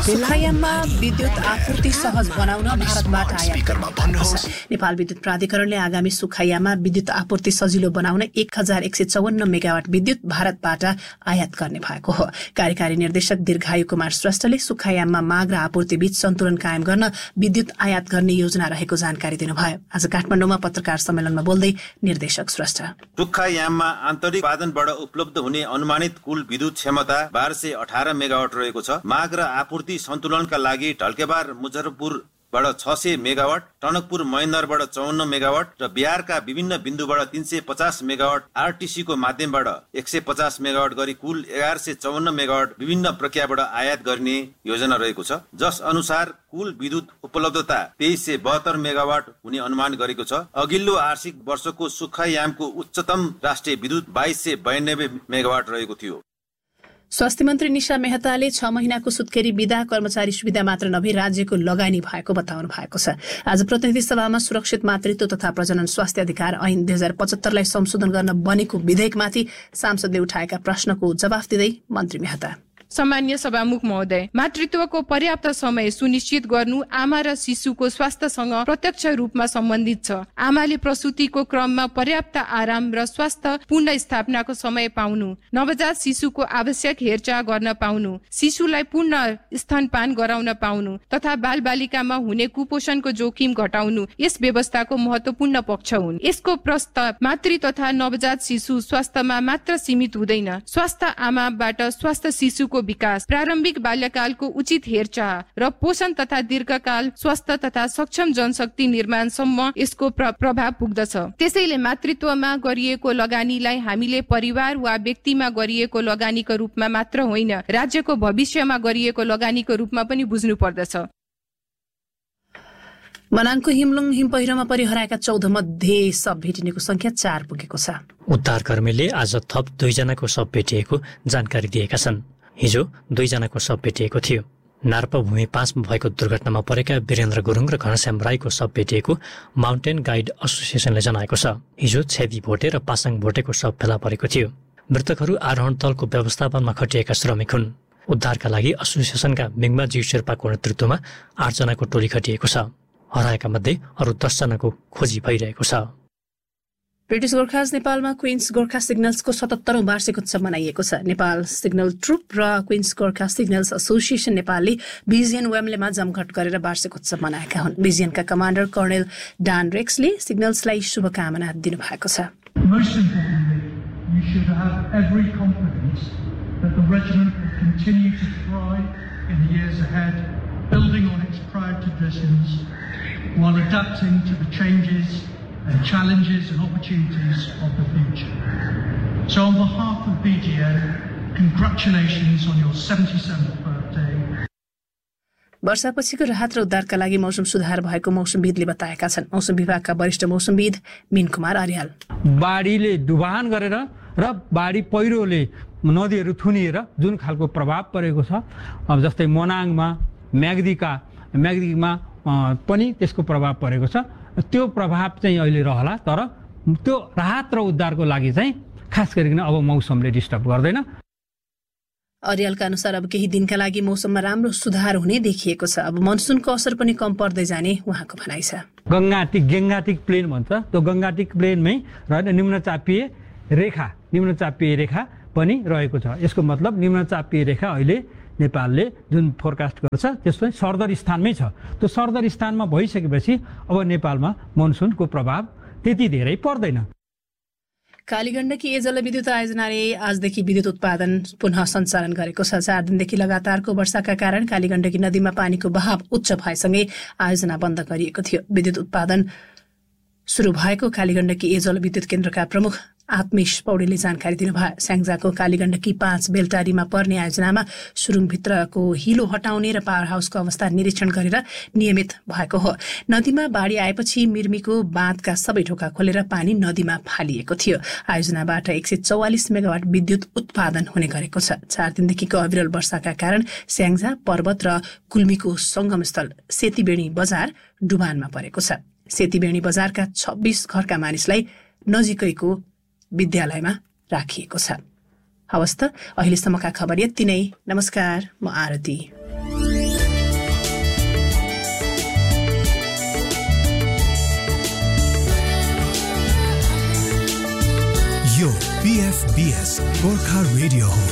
सुखायाममा विद्युत आपूर्ति सहज बनाउन भारतबाट आयात नेपाल विद्युत प्राधिकरणले आगामी सुखायाममा विद्युत आपूर्ति सजिलो बनाउन 1154 मेगावाट विद्युत भारतबाट आयात गर्ने भएको हो। कार्यकारी निर्देशक दीर्घायु कुमार श्रेष्ठले सुखायाममा माग र आपूर्ति बीच सन्तुलन कायम गर्न विद्युत आयात गर्ने योजना रहेको जानकारी दिनुभयो। आज काठमाडौँमा पत्रकार सम्मेलनमा बोल्दै निर्देशक श्रेष्ठ सुखायाममा आन्तरिक उत्पादनबाट उपलब्ध हुने अनुमानित कुल विद्युत क्षमता 1218 मेगावाट रहेको छ। माग र आपूर्ति सन्तुलनका लागि ढल्केबार मुजफ्फरपुरबाट 600 मेगावाट, टनकपुर महेन्द्रबाट 54 मेगावाट र बिहारका विभिन्न बिन्दुबाट 350 मेगावाट, आरटीसी को माध्यमबाट 150 मेगावाट गरी कुल 1154 मेगावाट विभिन्न प्रक्रियाबाट आयात गर्ने योजना रहेको छ। जस अनुसार कुल विद्युत उपलब्धता 2372 मेगावाट हुने अनुमान गरेको छ। अघिल्लो आर्थिक वर्षको सुखायामको उच्चतम राष्ट्रिय विद्युत 2292 मेगावाट रहेको थियो। स्वास्थ्य मन्त्री निशा मेहताले 6 महिनाको सुत्केरी बिदा कर्मचारी सुविधा मात्र नभई राज्यको लगानी भएको बताउनु भएको छ। आज प्रतिनिधि सभामा सुरक्षित मातृत्व तथा प्रजनन स्वास्थ्य अधिकार ऐन 2075 लाई संशोधन गर्न बनेको विधेयकमाथि सांसदले उठाएका प्रश्नको जवाफ दिँदै मन्त्री मेहता सामान्य सभामुख महोदय, मातृत्वको पर्याप्त समय सुनिश्चित गर्नु आमा र शिशुको स्वास्थ्यसँग प्रत्यक्ष रूपमा सम्बन्धित छ। आमाले प्रसुतिको क्रममा पर्याप्त आराम र स्वास्थ्य पुनर्स्थापनाको समय पाउनु, नवजात शिशुको आवश्यक हेरचाह गर्न पाउनु, शिशुलाई पूर्ण स्तनपान गराउन पाउनु तथा बालबालिकामा हुने कुपोषणको जोखिम घटाउनु यस व्यवस्थाको महत्वपूर्ण पक्ष हुन्। यसको प्रस्ताव मातृ तथा नवजात शिशु स्वास्थ्यमा मात्र सीमित हुँदैन। स्वस्थ आमाबाट स्वस्थ शिशुको विकास, प्रारम्भिक बाल्यकालको उचित हेरचाह र पोषण तथा दीर्घकाल स्वस्थ तथा सक्षम जनशक्ति निर्माणसम्म यसको प्रभाव पुग्दछ। त्यसैले मातृत्वमा गरिएको लगानीलाई हामीले परिवार वा व्यक्तिमा गरिएको लगानीको रूपमा मात्र होइन, राज्यको भविष्यमा गरिएको लगानीको रूपमा पनि बुझ्नु पर्दछ। मनाङको हिमलुङ हिमपहिरोमा परि हराएका 14 मध्ये शव भेटिनेको संख्या 4 पुगेको छ। उद्धारकर्मीले आज थप 2 जनाको शव भेटिएको जानकारी दिएका छन्। हिजो 2 जनाको शव भेटिएको थियो। नार्पा भूमि 5 मा भएको दुर्घटनामा परेका वीरेन्द्र गुरुङ र घनश्याम राईको शव भेटिएको माउन्टेन गाइड एसोसिएसनले जनाएको छ। हिजो छेदी भोटे र पासाङ भोटेको शव फेला परेको थियो। मृतकहरू आरोहण तलको व्यवस्थापनमा खटिएका श्रमिक हुन्। उद्धारका लागि एसोसिएसनका मिङमा जी शेर्पाको नेतृत्वमा 8 जनाको टोली खटिएको छ। हराएका मध्ये अरू 10 जनाको खोजी भइरहेको छ। ब्रिटिश गोर्खाज नेपालमा क्वीन्स गोर्खा सिग्नल्सको 77औं वार्षिक उत्सव मनाइएको छ। नेपाल सिग्नल ट्रुप र क्वीन्स गोर्खा सिग्नल्स एसोसिएसन नेपालले बिजिएन वेम्लेमा जमघट गरेर वार्षिक उत्सव मनाएका हुन्। बिजिएनका कमान्डर कर्णेल डान रेक्सले सिग्नल्सलाई शुभकामना दिनुभएको छ। Most importantly, you should have every confidence that the regiment will continue to thrive in the years ahead, building on its proud traditions while adapting to the changes and challenges and opportunities of the future. So on behalf of BGN, congratulations on your 77th birthday. वर्षापछिको राहत र उद्धारका लागि मौसम सुधार भएको मौसमविदले बताएका छन्। मौसम विभागका वरिष्ठ मौसमविद मीन कुमार अर्याल बाढीले डुबान गरेर र बाढी पहिरोले नदीहरू थुनिएर जुन खालको प्रभाव परेको छ, अब जस्तै मनाङमा म्याग्दीमा पनि त्यसको प्रभाव परेको छ। त्यो प्रभाव चाहिँ अहिले रहला, तर त्यो राहत र उद्धारको लागि चाहिँ खास गरिकन अब मौसमले डिस्टर्ब गर्दैन। अर्यालका अनुसार अब केही दिनका लागि मौसममा राम्रो सुधार हुने देखिएको छ। अब मनसुनको असर पनि कम पर्दै जाने उहाँको भनाइ छ। गङ्गाटिक प्लेन भन्छ, त्यो गङ्गाटिक प्लेनमै रहेर निम्नचापीय रेखा पनि रहेको छ। यसको मतलब निम्नचापीय रेखा अहिले नेपालले जुन फोरकास्ट गर्छ त्यसमा सर्दर स्थानमै छ। त्यो सर्दर स्थानमा भइसकेपछि अब नेपालमा मनसुनको प्रभाव त्यति धेरै पर्दैन। कालीगण्डकी जलविद्युत आयोजनाले आजदेखि विद्युत उत्पादन पुनः सञ्चालन गरेको छ। 4 दिनदेखि लगातारको वर्षाका कारण कालीगण्डकी नदीमा पानीको बहाव उच्च भएसँगै आयोजना बन्द गरिएको थियो। विद्युत उत्पादन सुरु भएको कालीगण्डकी जलविद्युत केन्द्रका प्रमुख आत्मेश पौडेलले जानकारी दिनुभयो। स्याङ्जाको कालीगण्डकी 5 बेलटारीमा पर्ने आयोजनामा सुरुङभित्रको हिलो हटाउने र पावर हाउसको अवस्था निरीक्षण गरेर नियमित भएको हो। नदीमा बाढी आएपछि मिर्मीको बाँधका सबै ढोका खोलेर पानी नदीमा फालिएको थियो। आयोजनाबाट 144 मेगावाट विद्युत उत्पादन हुने गरेको छ। 4 दिनदेखिको अविरल वर्षाका कारण स्याङ्जा पर्वत र कुल्मीको संगमस्थल सेतीबेणी बजार डुबानमा परेको छ। सेतीबेणी बजारका 26 घरका मानिसलाई नजिकैको विद्यालयमा राखिएको छ। हवस् त अहिलेसम्मका खबर यति नै। नमस्कार, म आरती। यो PFBS गोर्खा रेडियो हो।